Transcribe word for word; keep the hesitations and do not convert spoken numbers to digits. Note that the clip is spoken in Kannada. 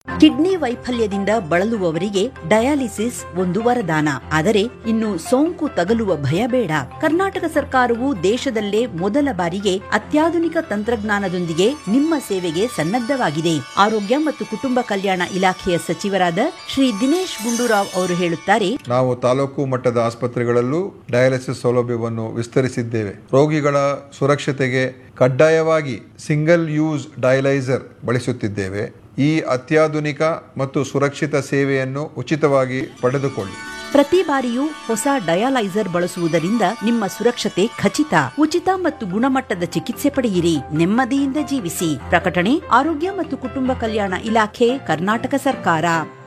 ಕಿಡ್ನಿ ವೈಫಲ್ಯದಿಂದ ಬಳಲುವವರಿಗೆ ಡಯಾಲಿಸಿಸ್ ಒಂದು ವರದಾನ. ಆದರೆ ಇನ್ನು ಸೋಂಕು ತಗಲುವ ಭಯ ಬೇಡ. ಕರ್ನಾಟಕ ಸರ್ಕಾರವು ದೇಶದಲ್ಲೇ ಮೊದಲ ಬಾರಿಗೆ ಅತ್ಯಾಧುನಿಕ ತಂತ್ರಜ್ಞಾನದೊಂದಿಗೆ ನಿಮ್ಮ ಸೇವೆಗೆ ಸನ್ನದ್ಧವಾಗಿದೆ. ಆರೋಗ್ಯ ಮತ್ತು ಕುಟುಂಬ ಕಲ್ಯಾಣ ಇಲಾಖೆಯ ಸಚಿವರಾದ ಶ್ರೀ ದಿನೇಶ್ ಗುಂಡೂರಾವ್ ಅವರು ಹೇಳುತ್ತಾರೆ, ನಾವು ತಾಲೂಕು ಮಟ್ಟದ ಆಸ್ಪತ್ರೆಗಳಲ್ಲೂ ಡಯಾಲಿಸಿಸ್ ಸೌಲಭ್ಯವನ್ನು ವಿಸ್ತರಿಸಿದ್ದೇವೆ. ರೋಗಿಗಳ ಸುರಕ್ಷತೆಗೆ ಕಡ್ಡಾಯವಾಗಿ ಸಿಂಗಲ್ ಯೂಸ್ ಡಯಲೈಸರ್ ಬಳಸುತ್ತಿದ್ದೇವೆ. ಈ ಅತ್ಯಾಧುನಿಕ ಮತ್ತು ಸುರಕ್ಷಿತ ಸೇವೆಯನ್ನು ಉಚಿತವಾಗಿ ಪಡೆದುಕೊಳ್ಳಿ. ಪ್ರತಿ ಬಾರಿಯೂ ಹೊಸ ಡಯಾಲೈಸರ್ ಬಳಸುವುದರಿಂದ ನಿಮ್ಮ ಸುರಕ್ಷತೆ ಖಚಿತ. ಉಚಿತ ಮತ್ತು ಗುಣಮಟ್ಟದ ಚಿಕಿತ್ಸೆ ಪಡೆಯಿರಿ. ನೆಮ್ಮದಿಯಿಂದ ಜೀವಿಸಿ. ಪ್ರಕಟಣೆ ಆರೋಗ್ಯ ಮತ್ತು ಕುಟುಂಬ ಕಲ್ಯಾಣ ಇಲಾಖೆ, ಕರ್ನಾಟಕ ಸರ್ಕಾರ.